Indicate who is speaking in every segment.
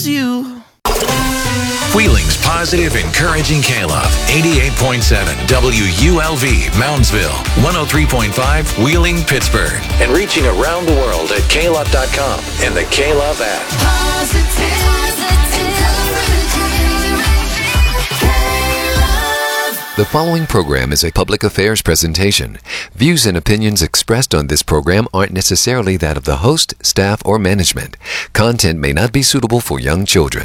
Speaker 1: you.
Speaker 2: Wheeling's positive, encouraging K-Love. 88.7 WULV, Moundsville. 103.5 Wheeling, Pittsburgh. And reaching around the world at klove.com and the K-Love app.
Speaker 3: The following program is a public affairs presentation. Views and opinions expressed on this program aren't necessarily that of the host, staff, or management. Content may not be suitable for young children.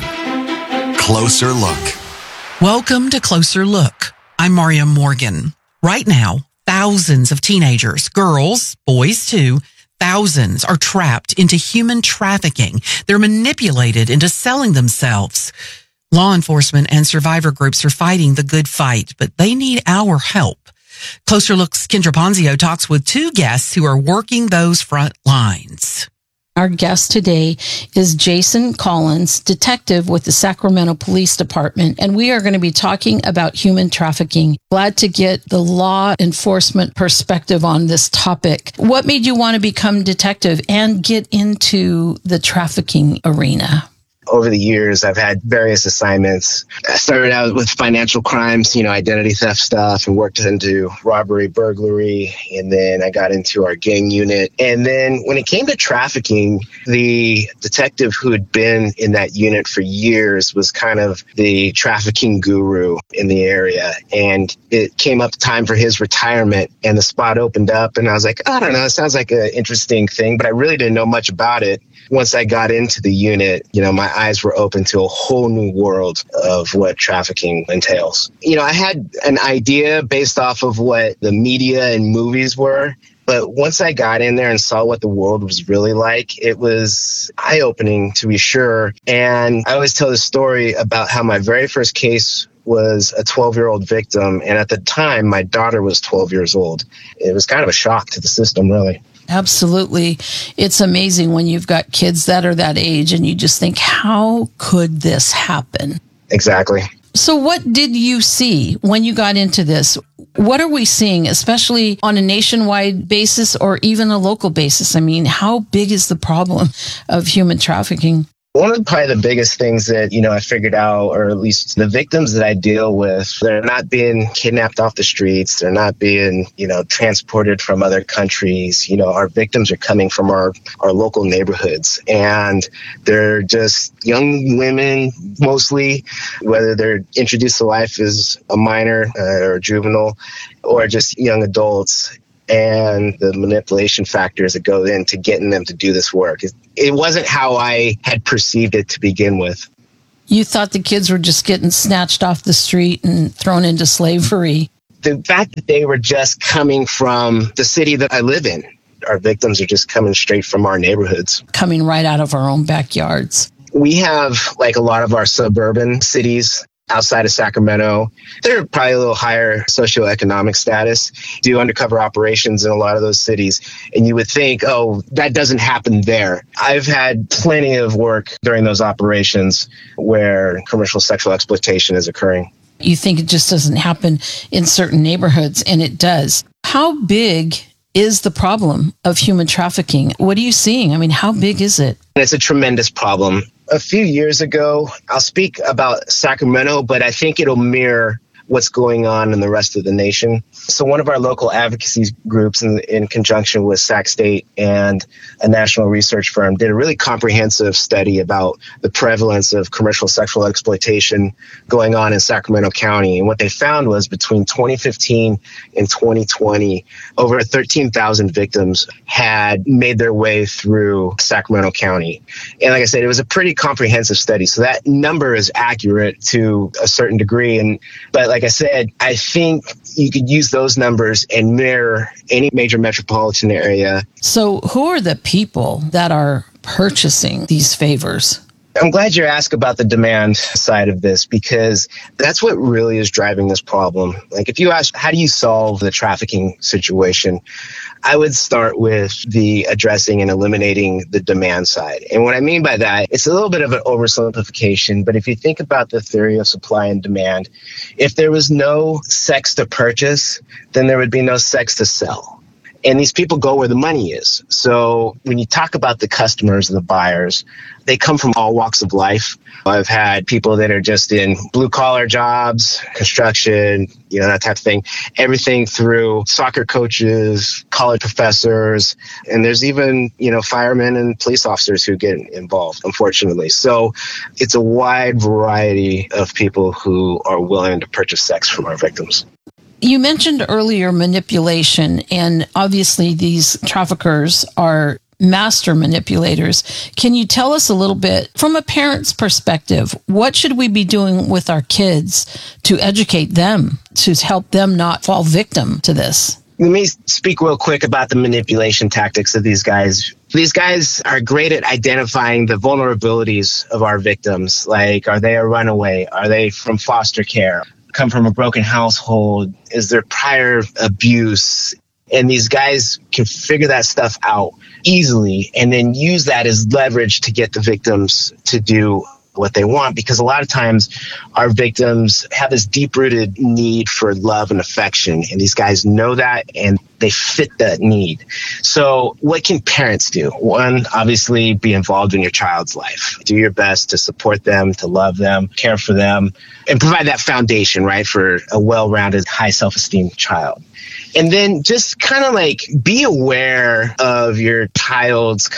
Speaker 4: Closer Look.
Speaker 5: Welcome to Closer Look. I'm Maria Morgan. Right now, thousands of teenagers, girls, boys too, thousands are trapped into human trafficking. They're manipulated into selling themselves. Law enforcement and survivor groups are fighting the good fight, but they need our help. Closer Look's Kendra Ponzio talks with two guests who are working those front lines.
Speaker 6: Our guest today is Jason Collins, detective with the Sacramento Police Department, and we are going to be talking about human trafficking. Glad to get the law enforcement perspective on this topic. What made you want to become detective and get into the trafficking arena?
Speaker 7: Over the years, I've had various assignments. I started out with financial crimes, identity theft stuff, and worked into robbery, burglary, and then I got into our gang unit. And then when it came to trafficking, the detective who had been in that unit for years was kind of the trafficking guru in the area. And it came up time for his retirement, and the spot opened up, and I was like, I don't know, it sounds like an interesting thing, but I really didn't know much about it. Once I got into the unit, my eyes were open to a whole new world of what trafficking entails. I had an idea based off of what the media and movies were. But once I got in there and saw what the world was really like, it was eye-opening, to be sure. And I always tell the story about how my very first case was a 12-year-old victim. And at the time, my daughter was 12 years old. It was kind of a shock to the system, really.
Speaker 6: Absolutely. It's amazing when you've got kids that are that age and you just think, how could this happen?
Speaker 7: Exactly.
Speaker 6: So what did you see when you got into this? What are we seeing, especially on a nationwide basis or even a local basis? I mean, how big is the problem of human trafficking?
Speaker 7: One of probably the biggest things that, I figured out, or at least the victims that I deal with, they're not being kidnapped off the streets. They're not being, transported from other countries. Our victims are coming from our local neighborhoods, and they're just young women, mostly, whether they're introduced to life as a minor or a juvenile, or just young adults. And the manipulation factors that go into getting them to do this work. It wasn't how I had perceived it to begin with.
Speaker 6: You thought the kids were just getting snatched off the street and thrown into slavery.
Speaker 7: The fact that they were just coming from the city that I live in. Our victims are just coming straight from our neighborhoods.
Speaker 6: Coming right out of our own backyards.
Speaker 7: We have, like a lot of our suburban cities, outside of Sacramento, they're probably a little higher socioeconomic status, do undercover operations in a lot of those cities. And you would think, oh, that doesn't happen there. I've had plenty of work during those operations where commercial sexual exploitation is occurring.
Speaker 6: You think it just doesn't happen in certain neighborhoods, and it does. How big is the problem of human trafficking? What are you seeing? I mean, how big is it?
Speaker 7: It's a tremendous problem. A few years ago, I'll speak about Sacramento, but I think it'll mirror what's going on in the rest of the nation. So one of our local advocacy groups in conjunction with Sac State and a national research firm did a really comprehensive study about the prevalence of commercial sexual exploitation going on in Sacramento County. And what they found was between 2015 and 2020, over 13,000 victims had made their way through Sacramento County. And like I said, it was a pretty comprehensive study. So that number is accurate to a certain degree. But like I said, I think you could use those numbers and mirror any major metropolitan area.
Speaker 6: So who are the people that are purchasing these favors?
Speaker 7: I'm glad you asked about the demand side of this, because that's what really is driving this problem. Like, if you ask, how do you solve the trafficking situation? I would start with the addressing and eliminating the demand side. And what I mean by that, it's a little bit of an oversimplification, but if you think about the theory of supply and demand, if there was no sex to purchase, then there would be no sex to sell. And these people go where the money is. So when you talk about the customers and the buyers, they come from all walks of life. I've had people that are just in blue collar jobs, construction, that type of thing, everything through soccer coaches, college professors, and there's even, firemen and police officers who get involved, unfortunately. So it's a wide variety of people who are willing to purchase sex from our victims.
Speaker 6: You mentioned earlier manipulation, and obviously these traffickers are master manipulators. Can you tell us a little bit from a parent's perspective, what should we be doing with our kids to educate them, to help them not fall victim to this?
Speaker 7: Let me speak real quick about the manipulation tactics of these guys. These guys are great at identifying the vulnerabilities of our victims. Like, are they a runaway? Are they from foster care? Come from a broken household? Is there prior abuse? And these guys can figure that stuff out easily and then use that as leverage to get the victims to do what they want, because a lot of times our victims have this deep-rooted need for love and affection, and these guys know that and they fit that need. So what can parents do? One, obviously be involved in your child's life. Do your best to support them, to love them, care for them, and provide that foundation, right, for a well-rounded, high self-esteem child. And then just kind of be aware of your child's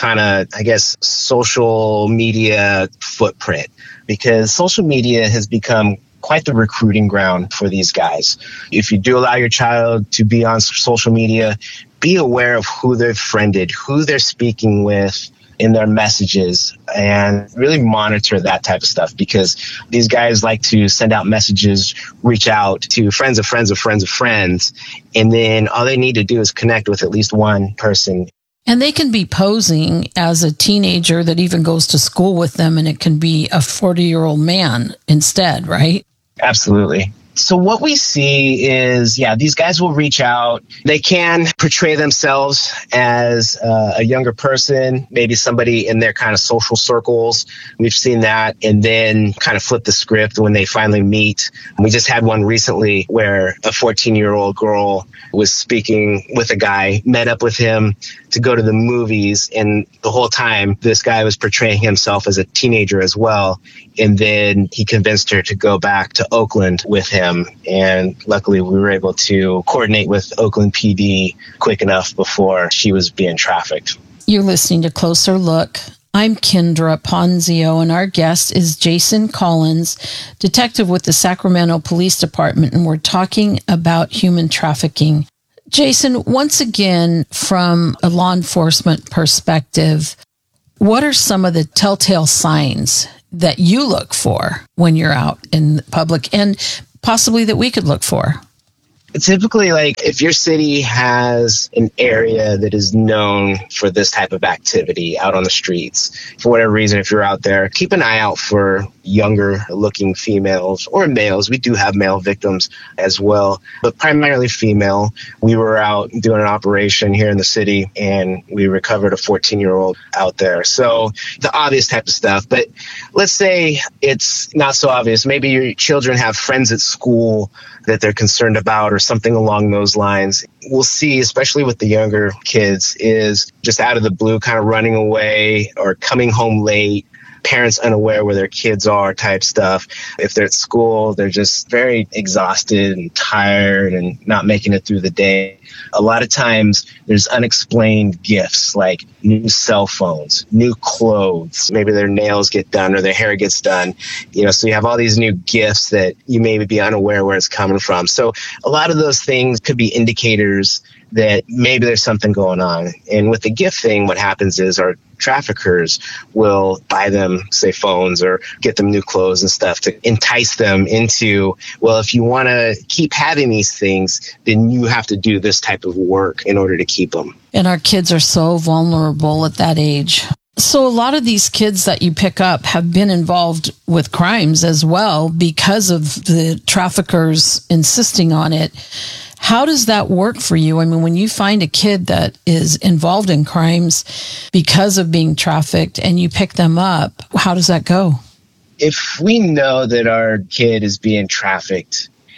Speaker 7: social media footprint, because social media has become quite the recruiting ground for these guys. If you do allow your child to be on social media, be aware of who they've friended, who they're speaking with in their messages, and really monitor that type of stuff, because these guys like to send out messages, reach out to friends of friends of friends of friends, and then all they need to do is connect with at least one person.
Speaker 6: And they can be posing as a teenager that even goes to school with them, and it can be a 40-year-old man instead, right?
Speaker 7: Absolutely. So what we see is, these guys will reach out. They can portray themselves as a younger person, maybe somebody in their kind of social circles. We've seen that, and then kind of flip the script when they finally meet. We just had one recently where a 14-year-old girl was speaking with a guy, met up with him to go to the movies, and the whole time this guy was portraying himself as a teenager as well. And then he convinced her to go back to Oakland with him. And luckily we were able to coordinate with Oakland PD quick enough before she was being trafficked.
Speaker 6: You're listening to Closer Look. I'm Kendra Ponzio, and our guest is Jason Collins, detective with the Sacramento Police Department, and we're talking about human trafficking. Jason, once again, from a law enforcement perspective, what are some of the telltale signs that you look for when you're out in public, and possibly that we could look for?
Speaker 7: Typically, if your city has an area that is known for this type of activity out on the streets, for whatever reason, if you're out there, keep an eye out for younger looking females or males. We do have male victims as well, but primarily female. We were out doing an operation here in the city, and we recovered a 14-year-old out there. So the obvious type of stuff. But let's say it's not so obvious. Maybe your children have friends at school that they're concerned about, or something along those lines. We'll see, especially with the younger kids, is just out of the blue kind of running away or coming home late, parents unaware where their kids are type stuff. If they're at school, they're just very exhausted and tired and not making it through the day. A lot of times there's unexplained gifts like new cell phones, new clothes, maybe their nails get done or their hair gets done. So you have all these new gifts that you may be unaware where it's coming from. So a lot of those things could be indicators that maybe there's something going on. And with the gift thing, what happens is our traffickers will buy them, say, phones or get them new clothes and stuff to entice them into, well, if you want to keep having these things, then you have to do this type of work in order to keep them.
Speaker 6: And our kids are so vulnerable at that age. So a lot of these kids that you pick up have been involved with crimes as well because of the traffickers insisting on it. How does that work for you? I mean, when you find a kid that is involved in crimes because of being trafficked and you pick them up, how does that go?
Speaker 7: If we know that our kid is being trafficked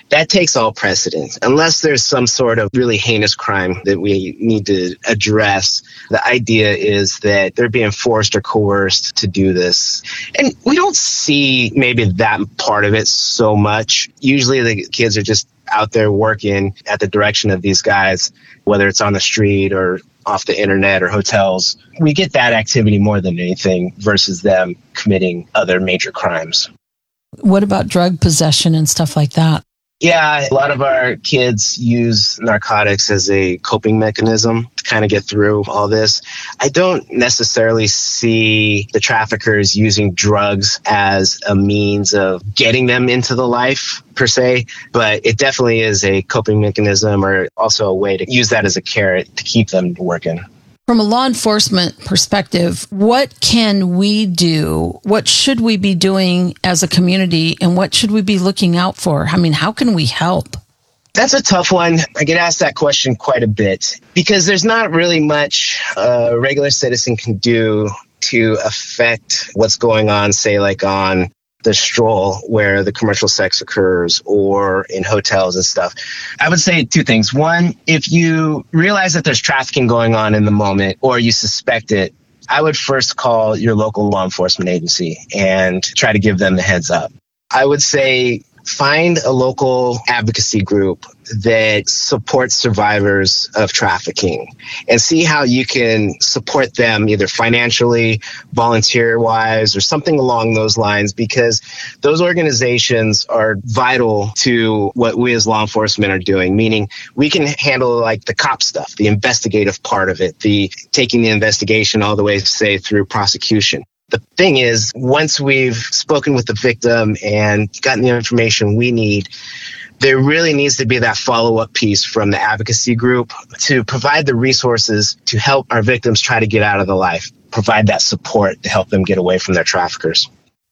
Speaker 7: that takes all precedence. Unless there's some sort of really heinous crime that we need to address, the idea is that they're being forced or coerced to do this. And we don't see maybe that part of it so much. Usually the kids are just out there working at the direction of these guys, whether it's on the street or off the internet or hotels. We get that activity more than anything versus them committing other major crimes.
Speaker 6: What about drug possession and stuff like that?
Speaker 7: Yeah, a lot of our kids use narcotics as a coping mechanism to kind of get through all this. I don't necessarily see the traffickers using drugs as a means of getting them into the life per se, but it definitely is a coping mechanism or also a way to use that as a carrot to keep them working.
Speaker 6: From a law enforcement perspective, what can we do? What should we be doing as a community? And what should we be looking out for? I mean, how can we help?
Speaker 7: That's a tough one. I get asked that question quite a bit because there's not really much a regular citizen can do to affect what's going on, say like on the stroll where the commercial sex occurs or in hotels and stuff. I would say two things. One, if you realize that there's trafficking going on in the moment or you suspect it, I would first call your local law enforcement agency and try to give them the heads up. I would say find a local advocacy group that supports survivors of trafficking and see how you can support them either financially, volunteer-wise, or something along those lines, because those organizations are vital to what we as law enforcement are doing, meaning we can handle like the cop stuff, the investigative part of it, the taking the investigation all the way, say, through prosecution. The thing is, once we've spoken with the victim and gotten the information we need, there really needs to be that follow-up piece from the advocacy group to provide the resources to help our victims try to get out of the life, provide that support to help them get away from their traffickers.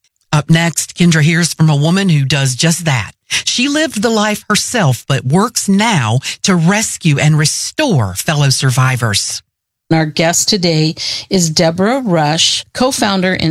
Speaker 5: Up next, Kendra hears from a woman who does just that. She lived the life herself, but works now to rescue and restore fellow survivors.
Speaker 6: Our guest today is Deborah Rush, co-founder and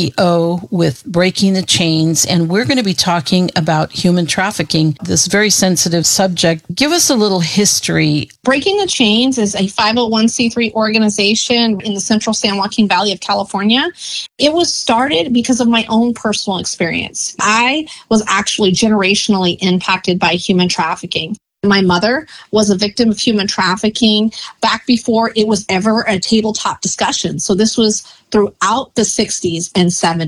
Speaker 6: CEO with Breaking the Chains, and we're going to be talking about human trafficking, this very sensitive subject. Give us a little history.
Speaker 1: Breaking the Chains is a 501c3 organization in the central San Joaquin Valley of California. It was started because of my own personal experience. I was actually generationally impacted by human trafficking. My mother was a victim of human trafficking back before it was ever a tabletop discussion. So this was throughout the 60s and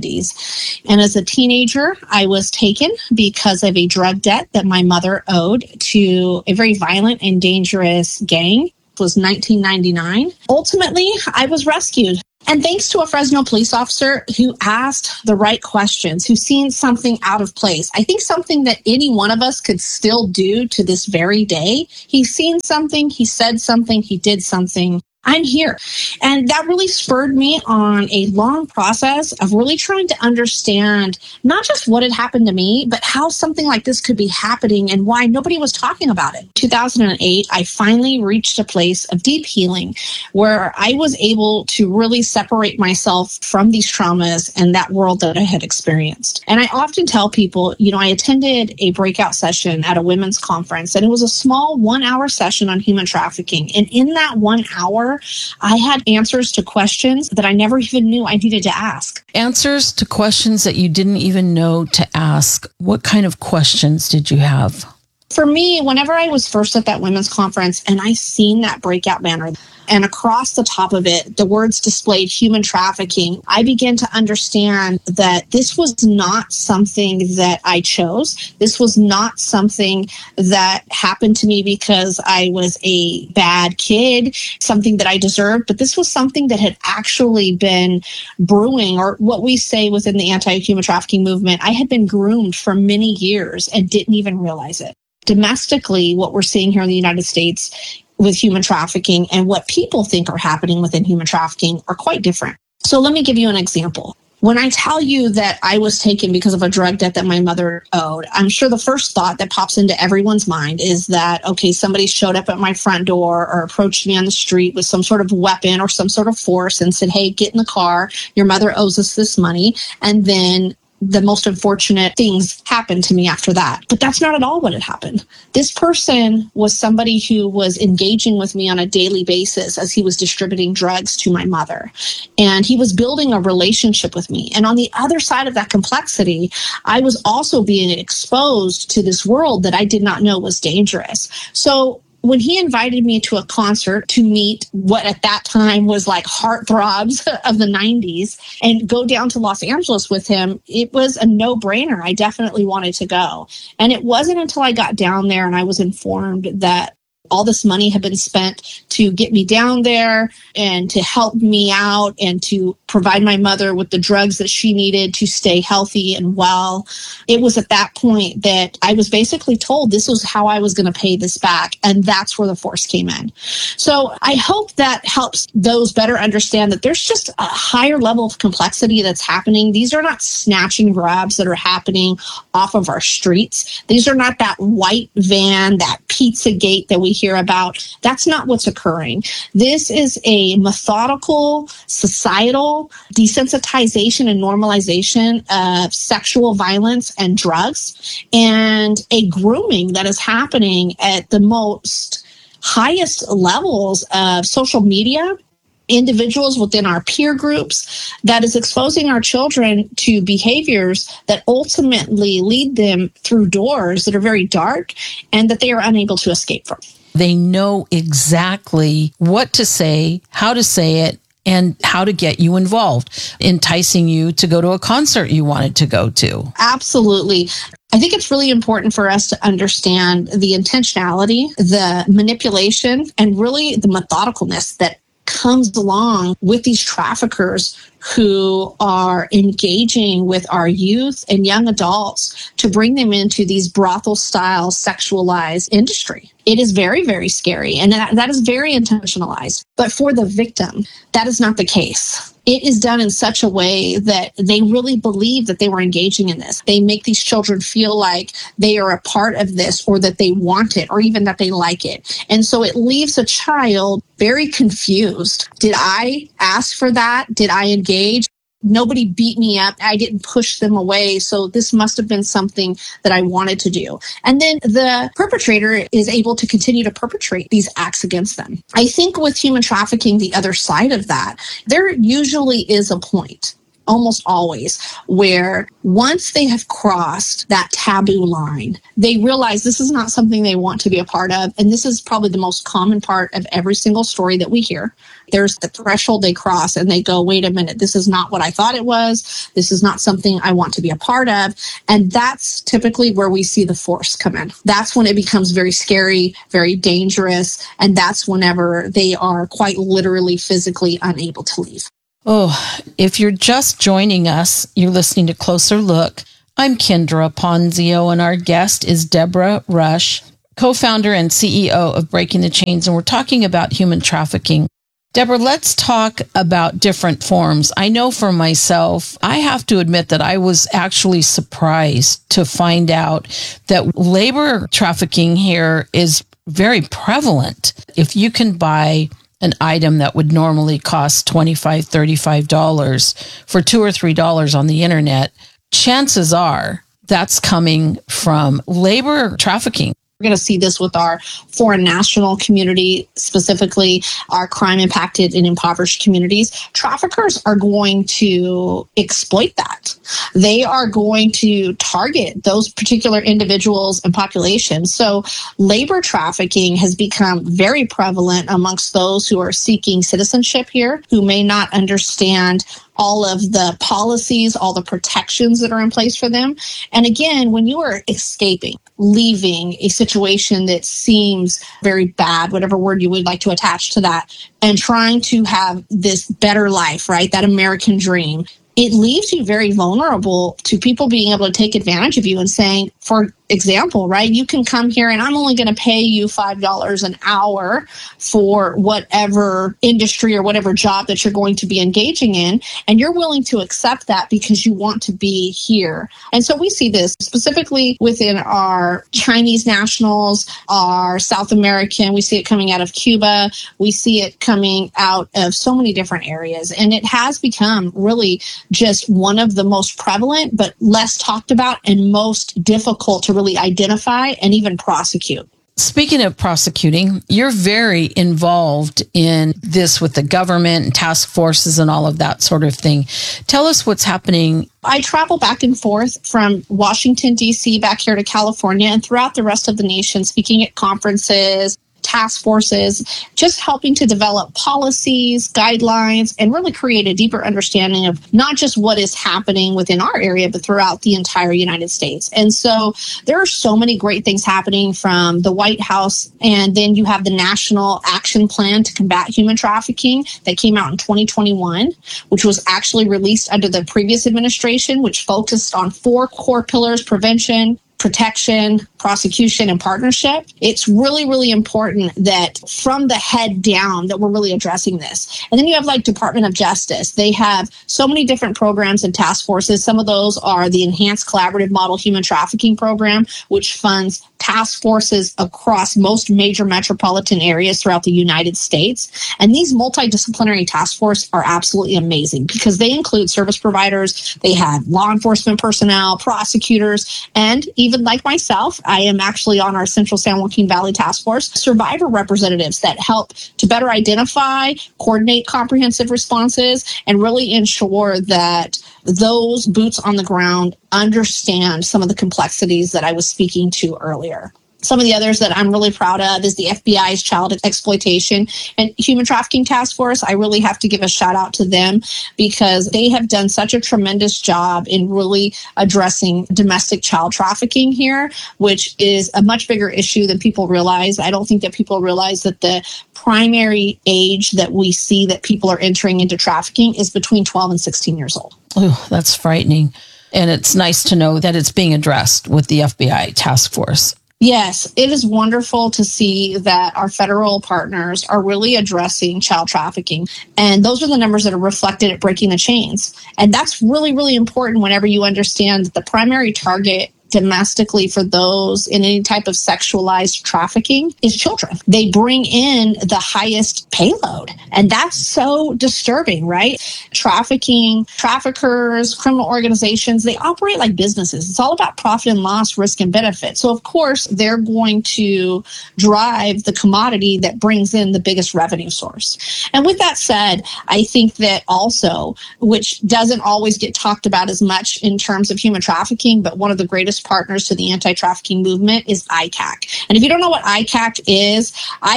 Speaker 1: 70s. And as a teenager, I was taken because of a drug debt that my mother owed to a very violent and dangerous gang. It was 1999. Ultimately, I was rescued. And thanks to a Fresno police officer who asked the right questions, who seen something out of place. I think something that any one of us could still do to this very day. He's seen something, he said something, he did something. I'm here. And that really spurred me on a long process of really trying to understand not just what had happened to me, but how something like this could be happening and why nobody was talking about it. 2008, I finally reached a place of deep healing where I was able to really separate myself from these traumas and that world that I had experienced. And I often tell people, I attended a breakout session at a women's conference, and it was a small 1-hour session on human trafficking. And in that 1 hour, I had answers to questions that I never even knew I needed to ask.
Speaker 6: Answers to questions that you didn't even know to ask. What kind of questions did you have?
Speaker 1: For me, whenever I was first at that women's conference and I seen that breakout banner, and across the top of it, the words displayed human trafficking, I began to understand that this was not something that I chose. This was not something that happened to me because I was a bad kid, something that I deserved, but this was something that had actually been brewing, or what we say within the anti-human trafficking movement. I had been groomed for many years and didn't even realize it. Domestically, what we're seeing here in the United States with human trafficking and what people think are happening within human trafficking are quite different. So let me give you an example. When I tell you that I was taken because of a drug debt that my mother owed, I'm sure the first thought that pops into everyone's mind is that, okay, somebody showed up at my front door or approached me on the street with some sort of weapon or some sort of force and said, hey, get in the car. Your mother owes us this money. And then the most unfortunate things happened to me after that. But that's not at all what had happened. This person was somebody who was engaging with me on a daily basis as he was distributing drugs to my mother. And he was building a relationship with me. And on the other side of that complexity, I was also being exposed to this world that I did not know was dangerous. So when he invited me to a concert to meet what at that time was like heartthrobs of the 90s and go down to Los Angeles with him, it was a no-brainer. I definitely wanted to go. And it wasn't until I got down there and I was informed that all this money had been spent to get me down there and to help me out and to provide my mother with the drugs that she needed to stay healthy and well. It was at that point that I was basically told this was how I was going to pay this back. And that's where the force came in. So I hope that helps those better understand that there's just a higher level of complexity that's happening. These are not snatch and grabs that are happening off of our streets. These are not that white van, that Pizzagate that we hear about. That's not what's occurring. This is a methodical, societal desensitization and normalization of sexual violence and drugs, and a grooming that is happening at the most highest levels of social media, individuals within our peer groups, that is exposing our children to behaviors that ultimately lead them through doors that are very dark and that they are unable to escape from.
Speaker 6: They know exactly what to say, how to say it, and how to get you involved, enticing you to go to a concert you wanted to go to.
Speaker 1: Absolutely. I think it's really important for us to understand the intentionality, the manipulation, and really the methodicalness that comes along with these traffickers who are engaging with our youth and young adults to bring them into these brothel-style sexualized industry. It is very, very scary, and that is very intentionalized. But for the victim, that is not the case. It is done in such a way that they really believe that they were engaging in this. They make these children feel like they are a part of this, or that they want it, or even that they like it. And so it leaves a child very confused. Did I ask for that? Did I engage? Nobody beat me up. I didn't push them away. So this must have been something that I wanted to do. And then the perpetrator is able to continue to perpetrate these acts against them. I think with human trafficking, the other side of that, there usually is a point, almost always, where once they have crossed that taboo line, they realize this is not something they want to be a part of. And this is probably the most common part of every single story that we hear. There's the threshold they cross and they go, wait a minute, this is not what I thought it was. This is not something I want to be a part of. And that's typically where we see the force come in. That's when it becomes very scary, very dangerous. And that's whenever they are quite literally physically unable to leave.
Speaker 6: Oh, if you're just joining us, you're listening to Closer Look. I'm Kendra Ponzio, and our guest is Deborah Rush, co-founder and CEO of Breaking the Chains, and we're talking about human trafficking. Deborah, let's talk about different forms. I know for myself, I have to admit that I was actually surprised to find out that labor trafficking here is very prevalent. If you can buy an item that would normally cost $25, $35 for $2 or $3 on the internet, chances are that's coming from labor trafficking.
Speaker 1: We're going to see this with our foreign national community, specifically our crime impacted and impoverished communities. Traffickers are going to exploit that. They are going to target those particular individuals and populations. So labor trafficking has become very prevalent amongst those who are seeking citizenship here, who may not understand all of the policies, all the protections that are in place for them. And again, when you are escaping, leaving a situation that seems very bad, whatever word you would like to attach to that, and trying to have this better life, right? That American dream, it leaves you very vulnerable to people being able to take advantage of you and saying, for example, right? You can come here and I'm only going to pay you $5 an hour for whatever industry or whatever job that you're going to be engaging in. And you're willing to accept that because you want to be here. And so we see this specifically within our Chinese nationals, our South American. We see it coming out of Cuba. We see it coming out of so many different areas. And it has become really just one of the most prevalent, but less talked about and most difficult to really identify and even prosecute.
Speaker 6: Speaking of prosecuting, you're very involved in this with the government and task forces and all of that sort of thing. Tell us what's happening.
Speaker 1: I travel back and forth from Washington, D.C. back here to California and throughout the rest of the nation, speaking at conferences, task forces, just helping to develop policies, guidelines, and really create a deeper understanding of not just what is happening within our area, but throughout the entire United States. And so there are so many great things happening from the White House. And then you have the National Action Plan to Combat Human Trafficking that came out in 2021, which was actually released under the previous administration, which focused on 4 core pillars: prevention, protection, prosecution, and partnership. It's really, really important that from the head down that we're really addressing this. And then you have like Department of Justice. They have so many different programs and task forces. Some of those are the Enhanced Collaborative Model Human Trafficking Program, which funds task forces across most major metropolitan areas throughout the United States. And these multidisciplinary task forces are absolutely amazing because they include service providers, they have law enforcement personnel, prosecutors, and even like myself, I am actually on our Central San Joaquin Valley Task Force, survivor representatives that help to better identify, coordinate comprehensive responses, and really ensure that those boots on the ground understand some of the complexities that I was speaking to earlier. Some of the others that I'm really proud of is the FBI's Child Exploitation and Human Trafficking Task Force. I really have to give a shout out to them because they have done such a tremendous job in really addressing domestic child trafficking here, which is a much bigger issue than people realize. I don't think that people realize that the primary age that we see that people are entering into trafficking is between 12 and 16 years old.
Speaker 6: Oh, that's frightening. And it's nice to know that it's being addressed with the FBI task force.
Speaker 1: Yes, it is wonderful to see that our federal partners are really addressing child trafficking. And those are the numbers that are reflected at Breaking the Chains. And that's really, really important whenever you understand that the primary target domestically for those in any type of sexualized trafficking is children. They bring in the highest payload. And that's so disturbing, right? Trafficking, traffickers, criminal organizations, they operate like businesses. It's all about profit and loss, risk and benefit. So of course, they're going to drive the commodity that brings in the biggest revenue source. And with that said, I think that also, which doesn't always get talked about as much in terms of human trafficking, but one of the greatest partners to the anti-trafficking movement is ICAC. And if you don't know what ICAC is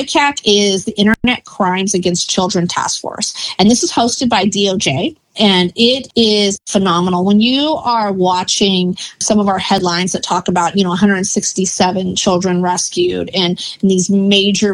Speaker 1: the Internet Crimes Against Children Task Force. And this is hosted by DOJ. And it is phenomenal. When you are watching some of our headlines that talk about, 167 children rescued and these major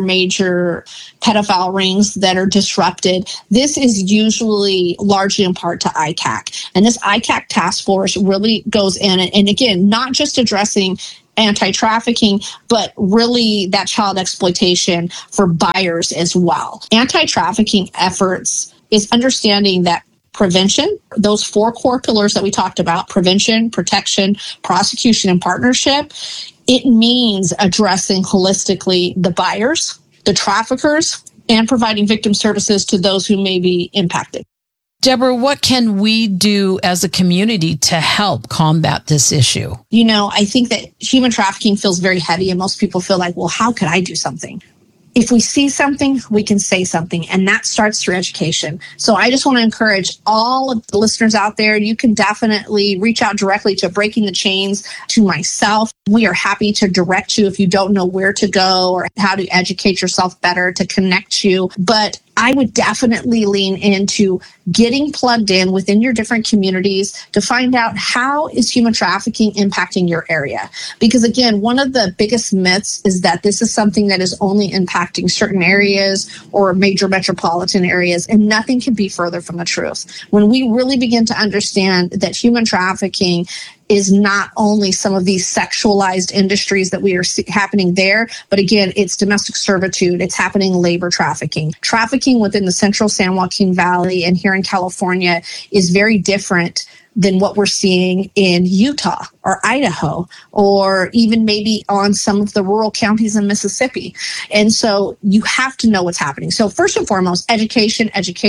Speaker 1: pedophile rings that are disrupted, this is usually largely in part to ICAC. And this ICAC task force really goes in and again, not just addressing anti-trafficking, but really that child exploitation for buyers as well. Anti-trafficking efforts is understanding that prevention, those 4 core pillars that we talked about, prevention, protection, prosecution, and partnership, it means addressing holistically the buyers, the traffickers, and providing victim services to those who may be impacted.
Speaker 6: Deborah, what can we do as a community to help combat this issue?
Speaker 1: I think that human trafficking feels very heavy, and most people feel like, well, how could I do something? If we see something, we can say something, and that starts through education. So I just want to encourage all of the listeners out there, you can definitely reach out directly to Breaking the Chains, to myself. We are happy to direct you if you don't know where to go or how to educate yourself better, to connect you. But I would definitely lean into getting plugged in within your different communities to find out how is human trafficking impacting your area. Because again, one of the biggest myths is that this is something that is only impacting certain areas or major metropolitan areas, and nothing can be further from the truth. When we really begin to understand that human trafficking is not only some of these sexualized industries that we are happening there, but again, it's domestic servitude. It's happening labor trafficking. Trafficking within the central San Joaquin Valley and here in California is very different than what we're seeing in Utah or Idaho, or even maybe on some of the rural counties in Mississippi. And so you have to know what's happening. So first and foremost, education.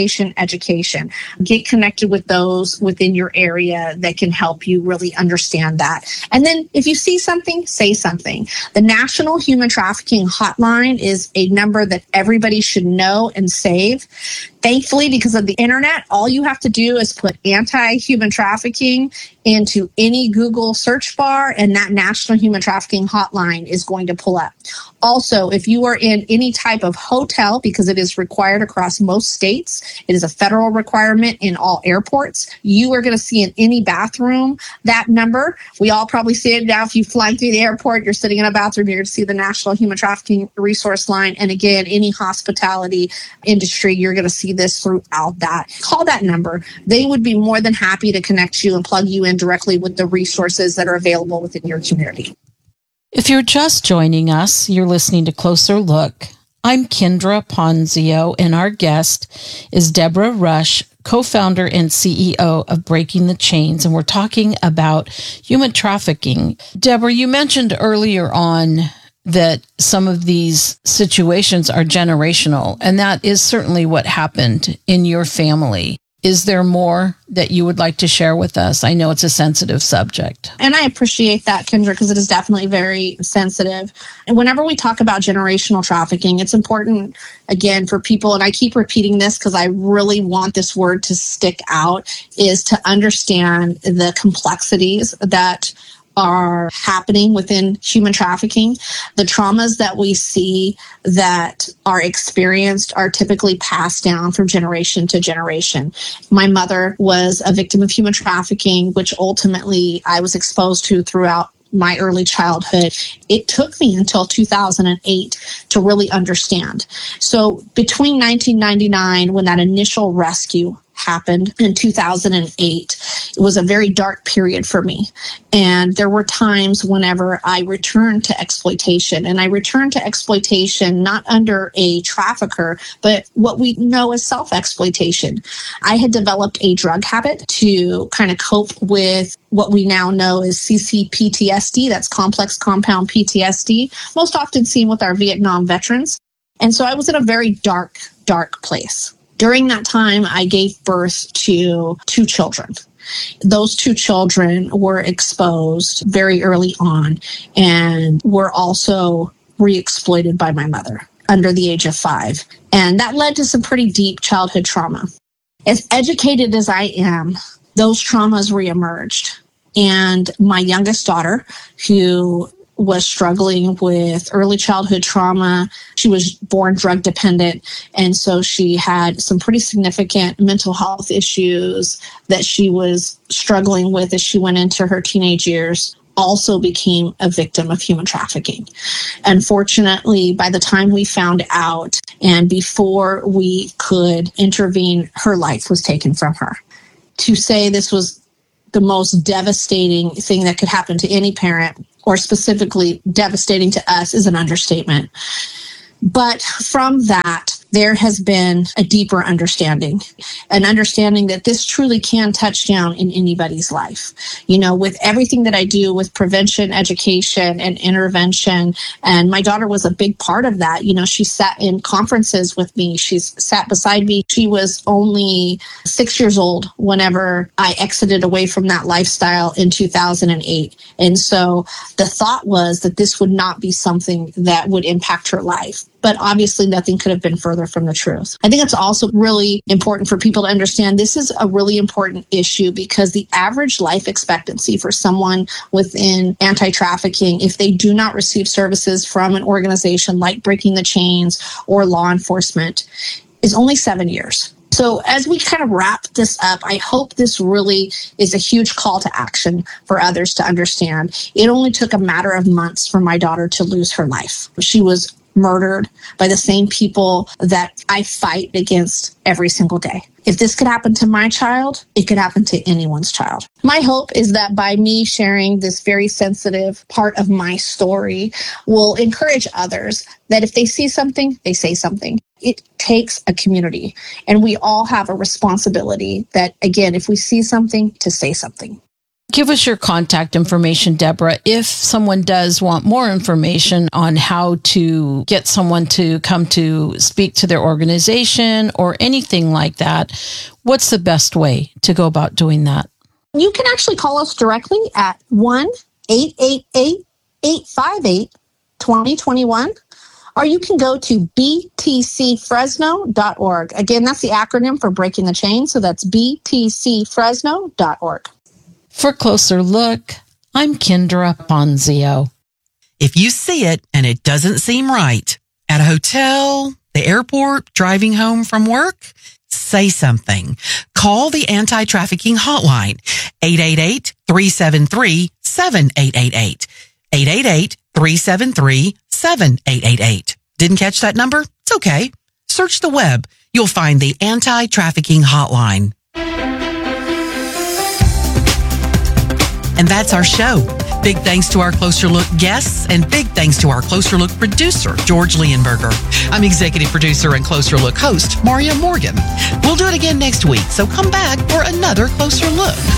Speaker 1: Get connected with those within your area that can help you really understand that. And then if you see something, say something. The National Human Trafficking Hotline is a number that everybody should know and save. Thankfully, because of the internet, all you have to do is put anti-human trafficking into any Google search bar, and that National Human Trafficking Hotline is going to pull up. Also, if you are in any type of hotel, because it is required across most states, it is a federal requirement in all airports, you are going to see in any bathroom that number. We all probably see it now. If you fly through the airport, you're sitting in a bathroom, you're going to see the National Human Trafficking Resource Line. And again, any hospitality industry, you're going to see this throughout that. Call that number. They would be more than happy to connect you and plug you in directly with the resources that are available within your community.
Speaker 6: If you're just joining us, you're listening to Closer Look. I'm Kendra Ponzio, and our guest is Deborah Rush, co-founder and CEO of Breaking the Chains, and we're talking about human trafficking. Deborah, you mentioned earlier on that some of these situations are generational, and that is certainly what happened in your family. Is there more that you would like to share with us? I know it's a sensitive subject.
Speaker 1: And I appreciate that, Kendra, because it is definitely very sensitive. And whenever we talk about generational trafficking, it's important, again, for people, and I keep repeating this because I really want this word to stick out, is to understand the complexities that are happening within human trafficking. The traumas that we see that are experienced are typically passed down from generation to generation. My mother was a victim of human trafficking, which ultimately I was exposed to throughout my early childhood. It took me until 2008 to really understand. So between 1999, when that initial rescue happened in 2008, it was a very dark period for me. And there were times whenever I returned to exploitation, and I returned to exploitation not under a trafficker, but what we know as self-exploitation. I had developed a drug habit to kind of cope with what we now know as CCPTSD, that's complex compound PTSD, most often seen with our Vietnam veterans. And so I was in a very dark place. During that time, I gave birth to 2 children. Those 2 children were exposed very early on and were also re-exploited by my mother under the age of 5. And that led to some pretty deep childhood trauma. As educated as I am, those traumas reemerged. And my youngest daughter, who was struggling with early childhood trauma. She was born drug dependent. And so she had some pretty significant mental health issues that she was struggling with as she went into her teenage years. Also became a victim of human trafficking. Unfortunately, by the time we found out and before we could intervene, her life was taken from her. To say this was the most devastating thing that could happen to any parent, or specifically devastating to us, is an understatement. But from that, there has been a deeper understanding, an understanding that this truly can touch down in anybody's life. You know, with everything that I do with prevention, education, and intervention, and my daughter was a big part of that. You know, she sat in conferences with me. She's sat beside me. She was only 6 years old whenever I exited away from that lifestyle in 2008. And so the thought was that this would not be something that would impact her life. But obviously nothing could have been further from the truth. I think it's also really important for people to understand this is a really important issue because the average life expectancy for someone within anti-trafficking, if they do not receive services from an organization like Breaking the Chains or law enforcement, is only 7 years. So as we kind of wrap this up, I hope this really is a huge call to action for others to understand. It only took a matter of months for my daughter to lose her life. She was murdered by the same people that I fight against every single day. If this could happen to my child, it could happen to anyone's child. My hope is that by me sharing this very sensitive part of my story will encourage others that if they see something, they say something. It takes a community, and we all have a responsibility that, again, if we see something, to say something.
Speaker 6: Give us your contact information, Deborah, if someone does want more information on how to get someone to come to speak to their organization or anything like that. What's the best way to go about doing that?
Speaker 1: You can actually call us directly at 1-888-858-2021, or you can go to btcfresno.org. Again, that's the acronym for Breaking the Chain, so that's btcfresno.org.
Speaker 6: For Closer Look, I'm Kendra Ponzio.
Speaker 5: If you see it and it doesn't seem right, at a hotel, the airport, driving home from work, say something. Call the anti-trafficking hotline, 888-373-7888. 888-373-7888. Didn't catch that number? It's okay. Search the web. You'll find the anti-trafficking hotline. And that's our show. Big thanks to our Closer Look guests, and big thanks to our Closer Look producer, George Leonberger. I'm executive producer and Closer Look host, Maria Morgan. We'll do it again next week, so come back for another Closer Look.